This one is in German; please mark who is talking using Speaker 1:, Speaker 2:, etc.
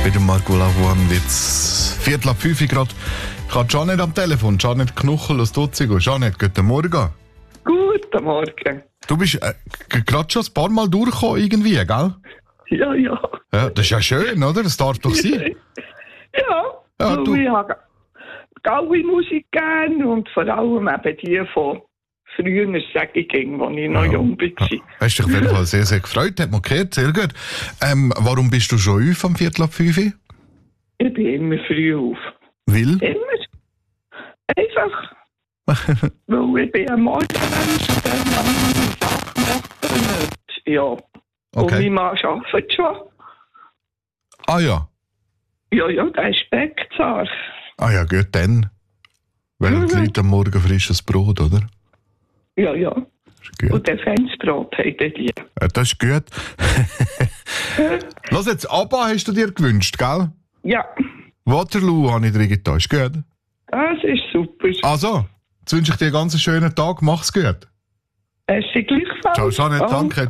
Speaker 1: Mit dem Marco Lavoine wird's 4:45 gerade. Ich habe Janet am Telefon. Janet Knuchel aus Dutzigo. Janet, guten Morgen.
Speaker 2: Guten Morgen.
Speaker 1: Du bist gerade schon ein paar Mal durchgekommen irgendwie, gell?
Speaker 2: Ja.
Speaker 1: Ja, das ist ja schön, oder? Das darf doch sein.
Speaker 2: Ja,
Speaker 1: du-
Speaker 2: ich habe Gaui-Musik gern und vor allem eben die von früher, sage ich, als ich noch jung war.
Speaker 1: Hast dich auf jeden Fall sehr, sehr gefreut. Hat man gehört, sehr gut. Warum bist du schon auf am 4:45?
Speaker 2: Ich bin immer früh auf.
Speaker 1: Weil?
Speaker 2: Immer. Einfach. Weil ich bin ein Morgenmensch, der Sachen macht. Ja. Und
Speaker 1: Okay.
Speaker 2: mein Mann arbeitet schon.
Speaker 1: Ah ja.
Speaker 2: Ja, der ist Backzar.
Speaker 1: Ah ja, gut, dann. Weil die Leute am Morgen frisches Brot, oder?
Speaker 2: Ja.
Speaker 1: Ist gut.
Speaker 2: Und der Fensbrot haben die.
Speaker 1: Ja, das ist gut. Lass jetzt, ABBA hast du dir gewünscht, gell?
Speaker 2: Ja,
Speaker 1: Waterloo habe ich dir getan, ist gut.
Speaker 2: das ist super.
Speaker 1: Also, jetzt wünsche ich dir einen ganz schönen Tag, mach's gut.
Speaker 2: Es ist gleichfalls.
Speaker 1: Ciao, Janet, danke.